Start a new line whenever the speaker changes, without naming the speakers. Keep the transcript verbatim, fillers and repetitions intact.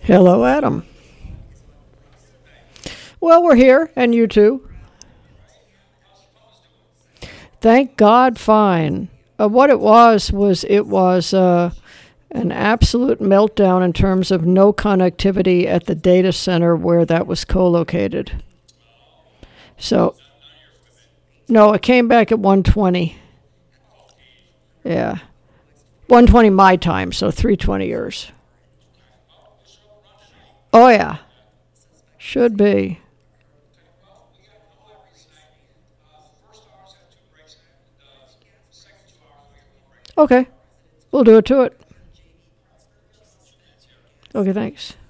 Hello, Adam. Well, we're here, and you too. Thank God, fine. Uh, what it was was it was uh, an absolute meltdown in terms of no connectivity at the data center where that was co-located. So, no, it came back at one twenty. Yeah, one twenty my time, so three twenty yours. Oh yeah, should be. Okay, we'll do it to it. Okay, thanks.